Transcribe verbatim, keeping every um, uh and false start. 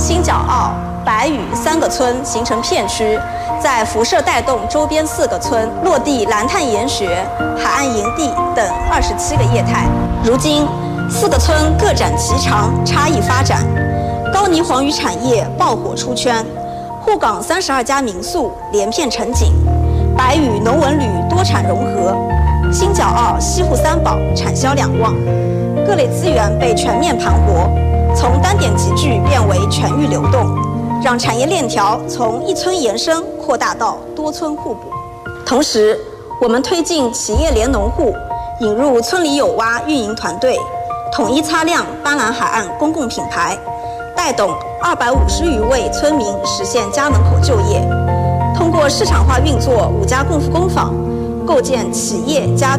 新角澳、白屿三个村形成片区，在辐射带动周边四个村落地蓝碳研学、海岸营地等二十七个业态。如今，四个村各展其长，差异发展。高泥黄鱼产业爆火出圈，沪港三十二家民宿连片成景，白屿农文旅多产融合，新角澳西沪三宝产销两旺，各类资源被全面盘活，从单点集聚变为全域流动，让产业链条从一村延伸扩大到多村互补。同时，我们推进企业联农户，引入村里有蛙运营团队，统一擦亮斑斓海岸公共品牌，带动二百五十余位村民实现家门口就业。通过市场化运作五家共富工坊，构建企业家